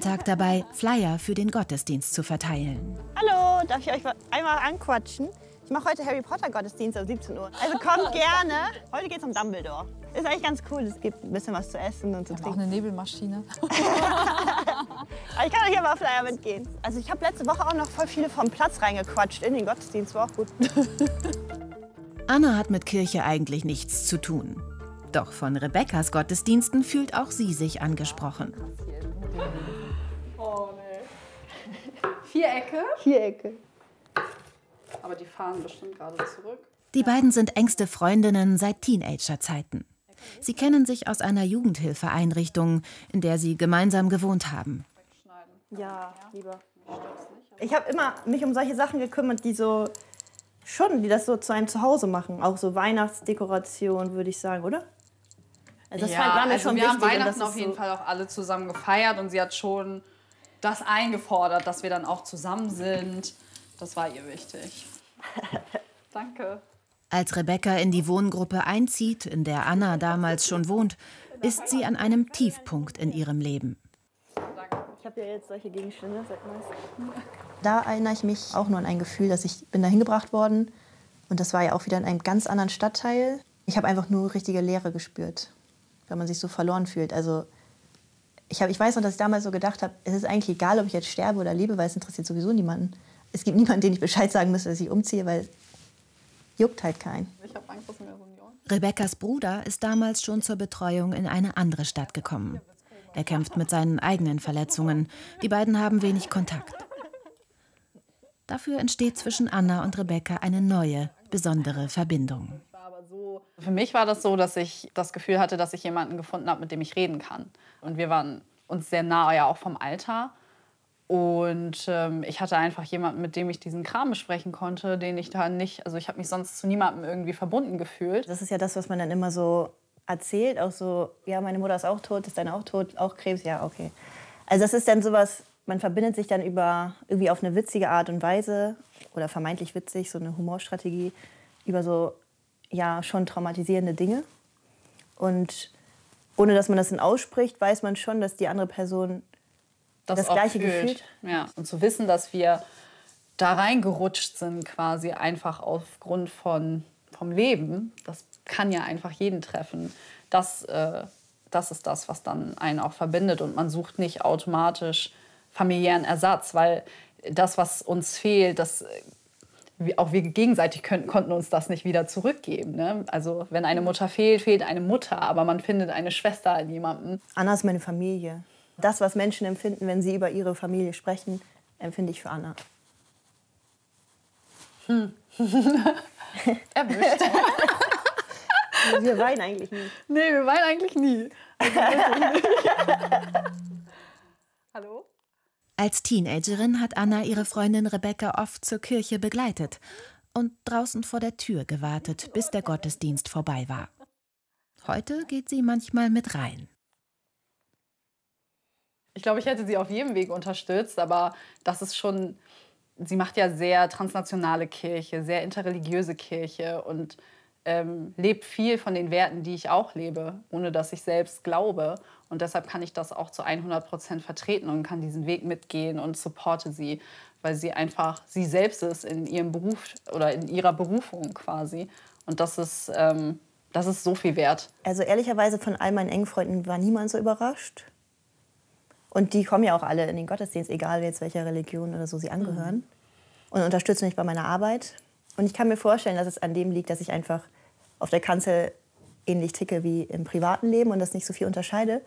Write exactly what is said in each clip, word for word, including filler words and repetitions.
Tag dabei, Flyer für den Gottesdienst zu verteilen. Hallo, darf ich euch einmal anquatschen? Ich mache heute Harry Potter Gottesdienst um siebzehn Uhr. Also kommt gerne. Heute geht es um Dumbledore. Ist eigentlich ganz cool. Es gibt ein bisschen was zu essen und zu trinken. Auch eine Nebelmaschine. Aber ich kann euch ja mal Flyer mitgehen. Also ich habe letzte Woche auch noch voll viele vom Platz reingequatscht in den Gottesdienst. War auch gut. Anna hat mit Kirche eigentlich nichts zu tun. Doch von Rebekkas Gottesdiensten fühlt auch sie sich angesprochen. Oh, nee. Vierecke? Vierecke. Aber die fahren bestimmt gerade zurück. Die beiden sind engste Freundinnen seit Teenagerzeiten. Sie kennen sich aus einer Jugendhilfeeinrichtung, in der sie gemeinsam gewohnt haben. Ja, lieber. Ich habe immer mich um solche Sachen gekümmert, die so schon, die das so zu einem Zuhause machen. Auch so Weihnachtsdekoration, würde ich sagen, oder? Also das ja, war mir also schon wir wichtig. Wir haben Weihnachten auf jeden so Fall auch alle zusammen gefeiert und sie hat schon das eingefordert, dass wir dann auch zusammen sind. Das war ihr wichtig. Danke. Als Rebekka in die Wohngruppe einzieht, in der Anna damals schon wohnt, ist sie an einem Tiefpunkt in ihrem Leben. Ich habe ja jetzt solche Gegenstände seit meist. Da erinnere ich mich auch nur an ein Gefühl, dass ich bin da hingebracht worden. Und das war ja auch wieder in einem ganz anderen Stadtteil. Ich habe einfach nur richtige Leere gespürt, wenn man sich so verloren fühlt. Also ich, hab, ich weiß noch, dass ich damals so gedacht habe, es ist eigentlich egal, ob ich jetzt sterbe oder lebe, weil es interessiert sowieso niemanden. Es gibt niemanden, den ich Bescheid sagen müsste, dass ich umziehe, weil juckt halt keinen. Ich habe Angst, dass mir so ein Jahr. Rebekkas Bruder ist damals schon zur Betreuung in eine andere Stadt gekommen. Er kämpft mit seinen eigenen Verletzungen. Die beiden haben wenig Kontakt. Dafür entsteht zwischen Anna und Rebekka eine neue, besondere Verbindung. Für mich war das so, dass ich das Gefühl hatte, dass ich jemanden gefunden habe, mit dem ich reden kann. Und wir waren uns sehr nah, ja auch vom Alter. Und ähm, ich hatte einfach jemanden, mit dem ich diesen Kram besprechen konnte, den ich da nicht, also ich habe mich sonst zu niemandem irgendwie verbunden gefühlt. Das ist ja das, was man dann immer so erzählt, auch so, ja, meine Mutter ist auch tot, ist deine auch tot, auch Krebs, ja, okay. Also das ist dann sowas, man verbindet sich dann über, irgendwie auf eine witzige Art und Weise, oder vermeintlich witzig, so eine Humorstrategie, über so, ja, schon traumatisierende Dinge. Und ohne dass man das dann ausspricht, weiß man schon, dass die andere Person das, das gleiche Gefühl. Ja. Und zu wissen, dass wir da reingerutscht sind, quasi einfach aufgrund von, vom Leben, das kann ja einfach jeden treffen. Das, äh, das ist das, was dann einen auch verbindet. Und man sucht nicht automatisch familiären Ersatz, weil das, was uns fehlt, das, auch wir gegenseitig können, konnten uns das nicht wieder zurückgeben. Ne? Also wenn eine Mutter fehlt, fehlt eine Mutter, aber man findet eine Schwester in jemandem. Anna ist meine Familie. Das, was Menschen empfinden, wenn sie über ihre Familie sprechen, empfinde ich für Anna. Hm. Erwischt. Wir weinen eigentlich nie. Nee, wir weinen eigentlich nie. Also Hallo? Als Teenagerin hat Anna ihre Freundin Rebekka oft zur Kirche begleitet und draußen vor der Tür gewartet, bis der Gottesdienst vorbei war. Heute geht sie manchmal mit rein. Ich glaube, ich hätte sie auf jedem Weg unterstützt, aber das ist schon, sie macht ja sehr transnationale Kirche, sehr interreligiöse Kirche und ähm, lebt viel von den Werten, die ich auch lebe, ohne dass ich selbst glaube. Und deshalb kann ich das auch zu hundert Prozent vertreten und kann diesen Weg mitgehen und supporte sie, weil sie einfach sie selbst ist in ihrem Beruf oder in ihrer Berufung quasi. Und das ist, ähm, das ist so viel wert. Also ehrlicherweise von all meinen engen Freunden war niemand so überrascht. Und die kommen ja auch alle in den Gottesdienst, egal jetzt welcher Religion oder so sie angehören. Mhm. Und unterstützen mich bei meiner Arbeit. Und ich kann mir vorstellen, dass es an dem liegt, dass ich einfach auf der Kanzel ähnlich ticke wie im privaten Leben und das nicht so viel unterscheide.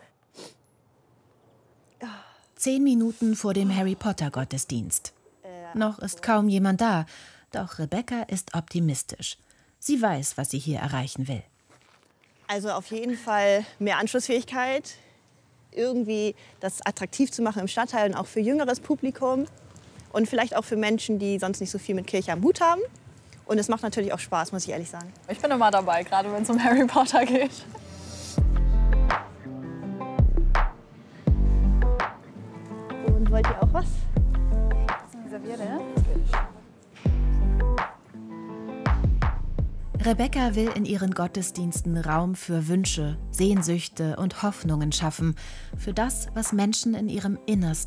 Zehn Minuten vor dem Harry Potter Gottesdienst. Noch ist kaum jemand da, doch Rebekka ist optimistisch. Sie weiß, was sie hier erreichen will. Also auf jeden Fall mehr Anschlussfähigkeit, irgendwie das attraktiv zu machen im Stadtteil und auch für jüngeres Publikum und vielleicht auch für Menschen, die sonst nicht so viel mit Kirche am Hut haben. Und es macht natürlich auch Spaß, muss ich ehrlich sagen. Ich bin immer dabei, gerade wenn es um Harry Potter geht. Und wollt ihr auch was? Serviere? Rebekka will in ihren Gottesdiensten Raum für Wünsche, Sehnsüchte und Hoffnungen schaffen, für das, was Menschen in ihrem Innersten